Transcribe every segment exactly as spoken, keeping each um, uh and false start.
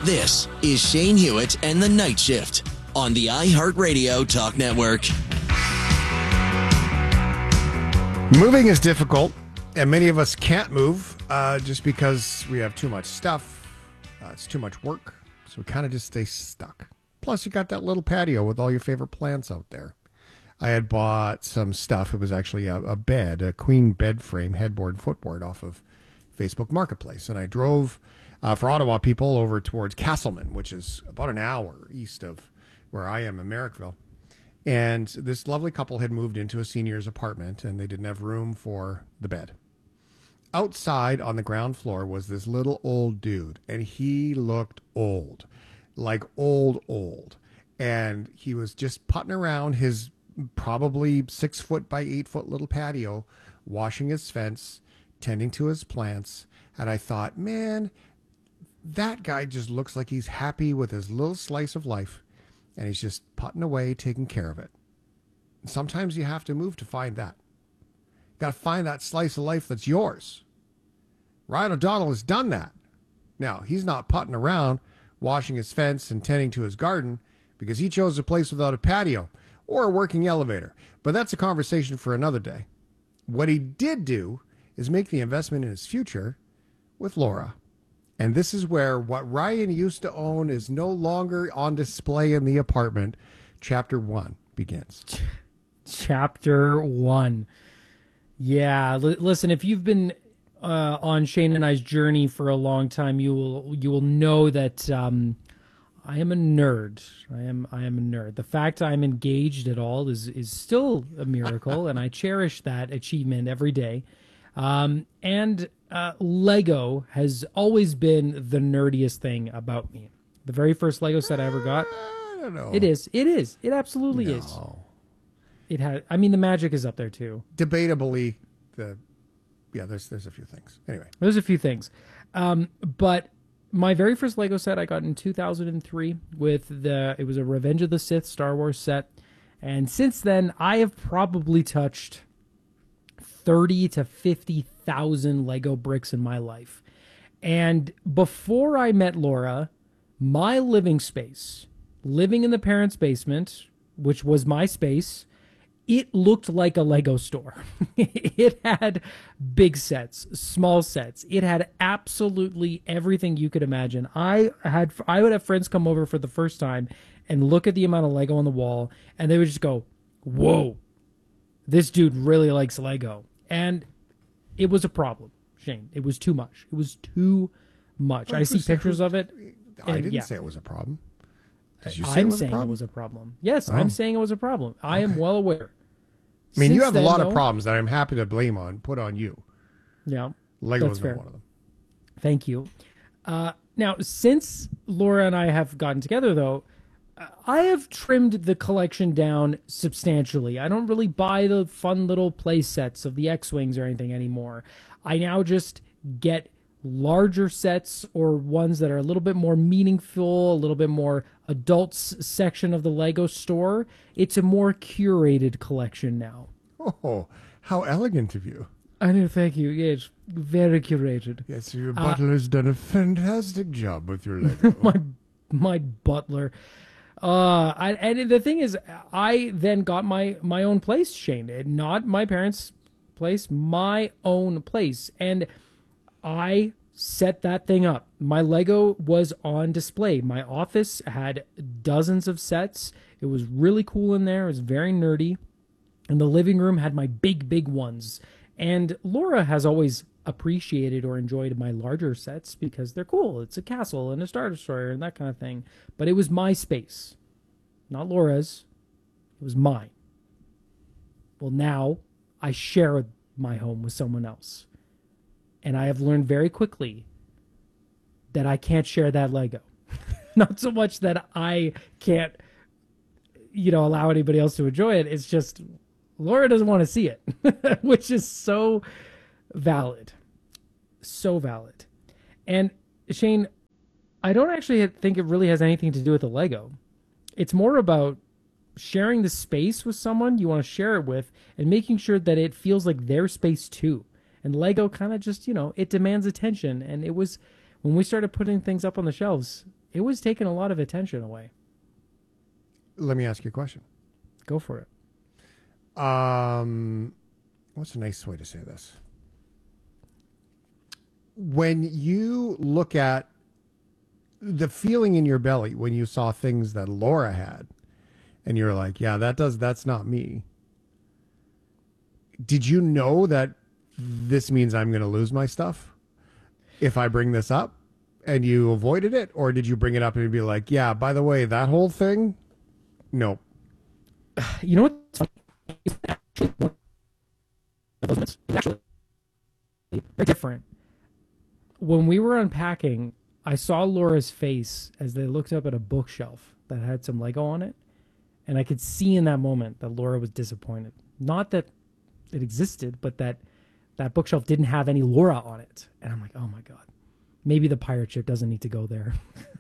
This is Shane Hewitt and the Night Shift on the iHeartRadio Talk Network. Moving is difficult, and many of us can't move uh, just because we have too much stuff. Uh, it's too much work, so we kind of just stay stuck. Plus, you got that little patio with all your favorite plants out there. I had bought some stuff. It was actually a, a bed, a queen bed frame, headboard, and footboard off of Facebook Marketplace. And I drove uh, for Ottawa people over towards Castleman, which is about an hour east of where I am in Merrickville. And this lovely couple had moved into a senior's apartment, and they didn't have room for the bed. Outside on the ground floor was this little old dude, and he looked old, like old, old. And he was just putting around his probably six foot by eight foot little patio, washing his fence, tending to his plants. And I thought, man, that guy just looks like he's happy with his little slice of life. And he's just putting away, taking care of it. Sometimes you have to move to find that. You got to find that slice of life that's yours. Ryan O'Donnell has done that. Now, he's not putting around, washing his fence and tending to his garden because he chose a place without a patio or a working elevator. But that's a conversation for another day. What he did do is make the investment in his future with Laura. And this is where what Ryan used to own is no longer on display in the apartment. Chapter one begins. Chapter one. Yeah, l- listen, if you've been uh, on Shane and I's journey for a long time, you will you will know that um, I am a nerd. I am I am a nerd. The fact I'm engaged at all is is still a miracle, and I cherish that achievement every day. Um, and uh, Lego has always been the nerdiest thing about me. The very first Lego set I ever got. I don't know. It is. It is. It absolutely no. is. It had. I mean, the magic is up there too. Debatably, the yeah. There's there's a few things. Anyway, there's a few things, um, but my very first Lego set I got in two thousand three with the. It was a Revenge of the Sith Star Wars set, and since then I have probably touched thirty to fifty thousand Lego bricks in my life. And before I met Laura, my living space, living in the parents' basement, which was my space, it looked like a Lego store. It had big sets, small sets. It had absolutely everything you could imagine. I had I would have friends come over for the first time and look at the amount of Lego on the wall, and they would just go, "Whoa, this dude really likes Lego." And it was a problem, Shane. It was too much. It was too much. I see pictures of it. I didn't yeah. say it was a problem. Did you say I'm it was saying a problem? it was a problem. Yes, Oh. I'm saying it was a problem. I am well aware. I mean, you Since have then, a lot though- of problems that I'm happy to blame on, put on you. Yeah, Lego that's is fair. not one of them. Thank you. Uh, now, since Laura and I have gotten together, though, uh, I have trimmed the collection down substantially. I don't really buy the fun little play sets of the X-Wings or anything anymore. I now just get larger sets or ones that are a little bit more meaningful, a little bit more adults section of the Lego store. It's a more curated collection now. Oh, how elegant of you. I know, thank you. Yes, very curated. Yes, your Uh, butler's done a fantastic job with your Lego. my my butler. Uh, I, and the thing is, I then got my, my own place, Shane. Not my parents' place, my own place. And I set that thing up. My Lego was on display. My office had dozens of sets. It was really cool in there. It was very nerdy. And the living room had my big, big ones. And Laura has always appreciated or enjoyed my larger sets because they're cool. It's a castle and a Star Destroyer and that kind of thing. But it was my space, not Laura's. It was mine. Well, now I share my home with someone else. And I have learned very quickly that I can't share that Lego. Not so much that I can't, you know, allow anybody else to enjoy it. It's just Laura doesn't want to see it, which is so valid. So valid. And Shane, I don't actually think it really has anything to do with the Lego. It's more about sharing the space with someone you want to share it with and making sure that it feels like their space too. And Lego kind of just, you know, it demands attention. And it was, when we started putting things up on the shelves, it was taking a lot of attention away. Let me ask you a question. Go for it. Um, what's a nice way to say this? When you look at the feeling in your belly when you saw things that Laura had, and you're like, yeah, that does, that's not me. Did you know that this means I'm going to lose my stuff if I bring this up, and you avoided it? Or did you bring it up and be like, yeah, by the way, that whole thing? No. You know what's funny? It's actually one of those moments. It's actually very different. When we were unpacking, I saw Laura's face as they looked up at a bookshelf that had some Lego on it. And I could see in that moment that Laura was disappointed. Not that it existed, but that that bookshelf didn't have any Laura on it. And I'm like, oh my God, maybe the pirate ship doesn't need to go there.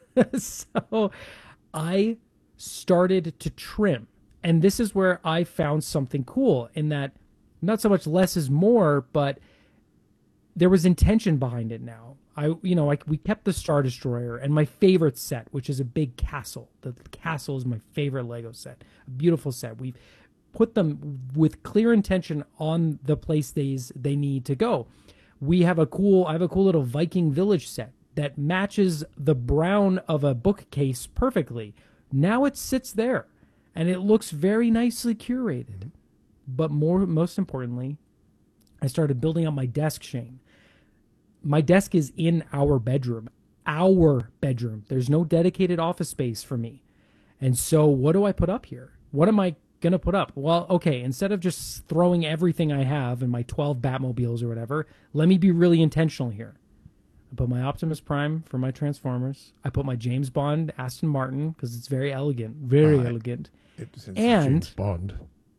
So I started to trim. And this is where I found something cool in that not so much less is more, but there was intention behind it now. I, you know, like we kept the Star Destroyer and my favorite set, which is a big castle. The castle is my favorite Lego set, a beautiful set. We've put them with clear intention on the place they, they need to go. We have a cool, I have a cool little Viking village set that matches the brown of a bookcase perfectly. Now it sits there and it looks very nicely curated. But more, most importantly, I started building up my desk, Shane. My desk is in our bedroom, our bedroom. There's no dedicated office space for me. And so what do I put up here? What am I going to put up? Well, okay, instead of just throwing everything I have in my twelve Batmobiles or whatever, let me be really intentional here. I put my Optimus Prime for my Transformers. I put my James Bond Aston Martin because it's very elegant, very uh, elegant. It's, it's and James Bond.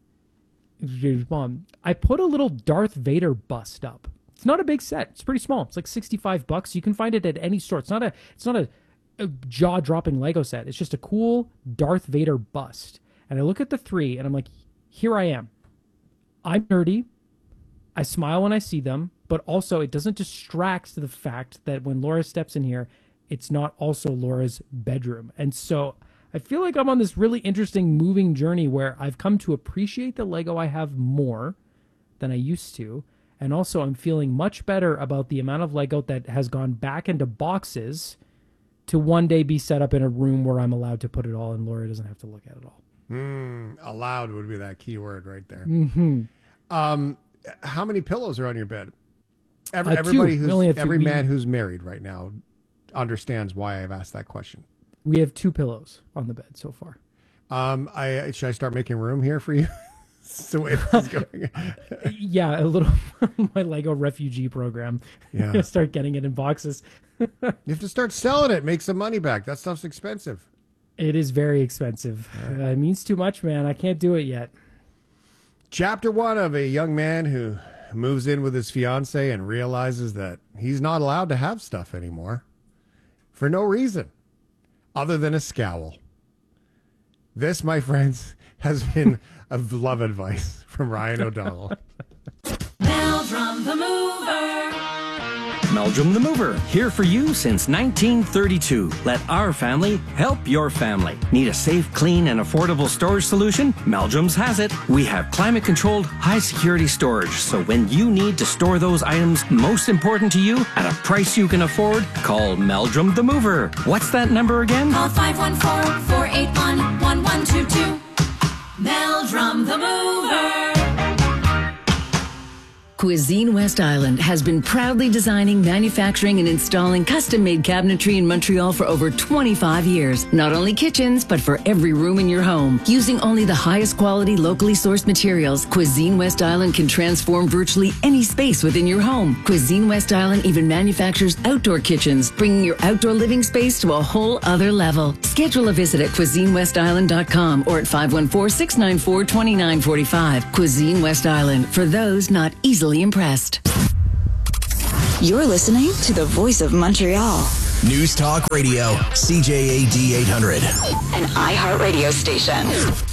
James Bond. I put a little Darth Vader bust up. It's not a big set. It's pretty small. It's like sixty-five bucks. You can find it at any store. It's not a it's not a, a jaw-dropping Lego set. It's just a cool Darth Vader bust. And I look at the three and I'm like, here I am. I'm nerdy. I smile when I see them, but also it doesn't distract the fact that when Laura steps in here, it's not also Laura's bedroom. And so I feel like I'm on this really interesting moving journey where I've come to appreciate the Lego I have more than I used to. And also I'm feeling much better about the amount of Lego that has gone back into boxes to one day be set up in a room where I'm allowed to put it all and Laura doesn't have to look at it all. Mm, allowed would be that key word right there. Mm-hmm. Um, how many pillows are on your bed? Every, Uh, everybody two. We only who's, have two. every We- man who's married right now understands why I've asked that question. We have two pillows on the bed so far. Um, I should I start making room here for you? That's the way this is going. Yeah, a little my Lego refugee program. Yeah. Start getting it in boxes. You have to start selling it, make some money back. That stuff's expensive. It is very expensive. Uh, it means too much, man. I can't do it yet. Chapter one of a young man who moves in with his fiance and realizes that he's not allowed to have stuff anymore for no reason other than a scowl. This, my friends, has been a love advice from Ryan O'Donnell. Meldrum the Mover. Meldrum the Mover, here for you since nineteen thirty-two. Let our family help your family. Need a safe, clean, and affordable storage solution? Meldrum's has it. We have climate-controlled, high-security storage, so when you need to store those items most important to you at a price you can afford, call Meldrum the Mover. What's that number again? Call five one four, four eight one, one one two two. Meldrum the Mover. Cuisine West Island has been proudly designing, manufacturing, and installing custom-made cabinetry in Montreal for over twenty-five years. Not only kitchens, but for every room in your home. Using only the highest quality, locally sourced materials, Cuisine West Island can transform virtually any space within your home. Cuisine West Island even manufactures outdoor kitchens, bringing your outdoor living space to a whole other level. Schedule a visit at cuisine west island dot com or at five one four, six nine four, two nine four five. Cuisine West Island, for those not easily impressed. You're listening to the voice of Montreal. News Talk Radio, C J A D eight hundred. An iHeartRadio station.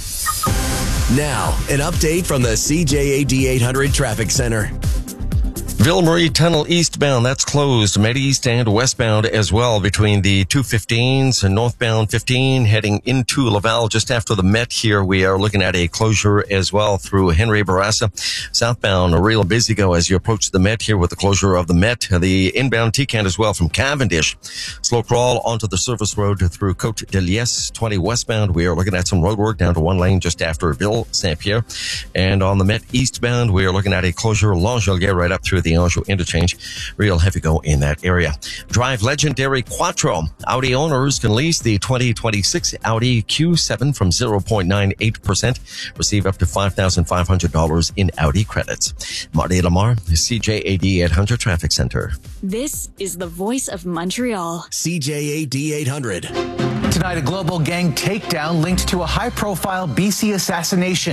Now, an update from the C J A D eight hundred Traffic Center. Ville Marie Tunnel eastbound, that's closed. Met East and westbound as well between the two fifteens and northbound fifteen heading into Laval just after the Met here. We are looking at a closure as well through Henry Bourassa. Southbound, a real busy go as you approach the Met here with the closure of the Met. The inbound T-Can as well from Cavendish. Slow crawl onto the service road through Côte de Liesse. twenty westbound, we are looking at some road work down to one lane just after Ville Saint-Pierre. And on the Met eastbound, we are looking at a closure L'Angelier right up through the Anjou interchange. Real heavy go in that area. Drive legendary Quattro. Audi owners can lease the twenty twenty-six Audi Q seven from zero point nine eight percent. Receive up to five thousand five hundred dollars in Audi credits. Marty Lamar, C J A D eight hundred Traffic Center. This is the voice of Montreal. C J A D eight hundred. Tonight, a global gang takedown linked to a high-profile B C assassination.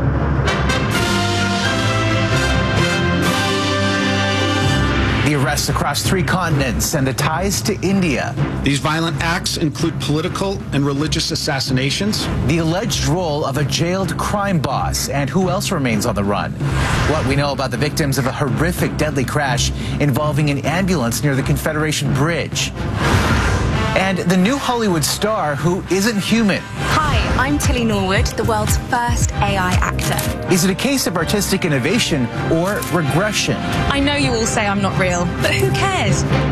The arrests across three continents and the ties to India. These violent acts include political and religious assassinations. The alleged role of a jailed crime boss, and who else remains on the run. What we know about the victims of a horrific deadly crash involving an ambulance near the Confederation Bridge. And the new Hollywood star who isn't human. Hi, I'm Tilly Norwood, the world's first A I actor. Is it a case of artistic innovation or regression? I know you all say I'm not real, but who cares?